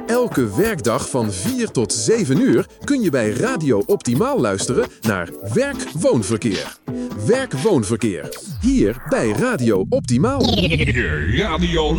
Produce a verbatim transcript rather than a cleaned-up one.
Elke werkdag van vier tot zeven uur kun je bij Radio Optimaal luisteren naar Werk-Woonverkeer. Werk-Woonverkeer. Hier bij Radio Optimaal. Radio